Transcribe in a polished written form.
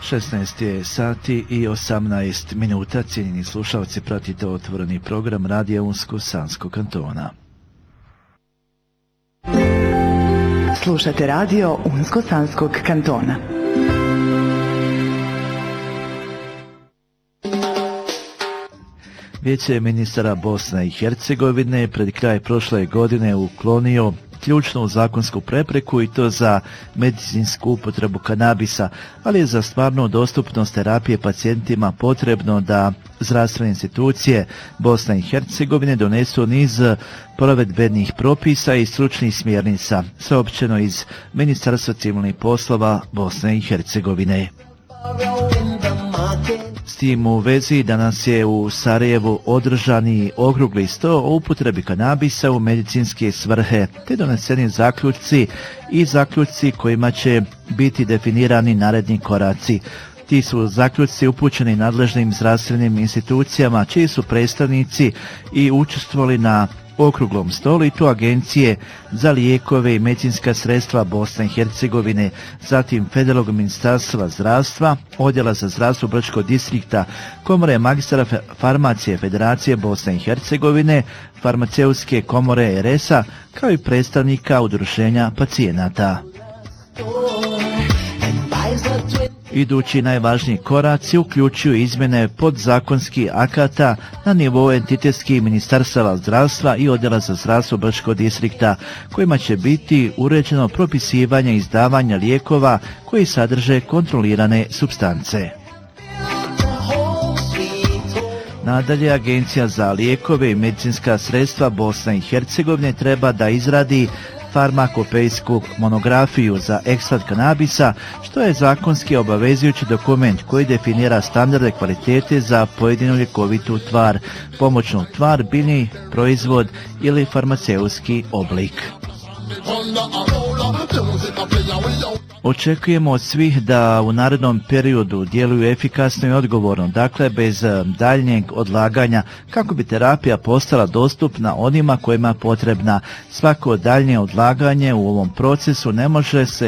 16 je sati i 18 minuta. Cijenjeni slušalci, pratite otvoreni program Radija Unsko-Sanskog kantona. Slušate radio Unsko-Sanskog kantona. Vijeće ministara Bosne i Hercegovine pred kraj prošle godine uklonio ključnu zakonsku prepreku, i to za medicinsku upotrebu kanabisa, ali je za stvarnu dostupnost terapije pacijentima potrebno da zdravstvene institucije Bosne i Hercegovine donesu niz provedbenih propisa i stručnih smjernica, saopćeno iz Ministarstva civilnih poslova Bosne i Hercegovine. S tim u vezi danas je u Sarajevu održani okrugli sto o upotrebi kanabisa u medicinske svrhe, te doneseni zaključci kojima će biti definirani naredni koraci. Ti su zaključci upućeni nadležnim zdravstvenim institucijama, čiji su predstavnici i učestvovali na okruglom stolu, i to Agencije za lijekove i medicinska sredstva Bosne i Hercegovine, zatim Federalnog ministarstva zdravstva, Odjela za zdravstvo Brčkog distrikta, Komore magistara farmacije Federacije Bosne i Hercegovine, Farmaceutske komore RS-a, kao i predstavnika udruženja pacijenata. Idući najvažniji koraci uključuju izmjene podzakonskih akata na nivou entitetskih ministarstava zdravstva i Odjela za zdravstvo Brčkog distrikta, kojima će biti uređeno propisivanje izdavanja lijekova koji sadrže kontrolirane supstance. Nadalje, Agencija za lijekove i medicinska sredstva Bosne i Hercegovine treba da izradi farmakopejsku monografiju za ekstrakt kanabisa, što je zakonski obavezujući dokument koji definira standarde kvalitete za pojedinu ljekovitu tvar, pomoćnu tvar, biljni proizvod ili farmaceutski oblik. Očekujemo od svih da u narednom periodu djeluju efikasno i odgovorno, dakle bez daljnjeg odlaganja, kako bi terapija postala dostupna onima kojima je potrebna. Svako daljnje odlaganje u ovom procesu ne može se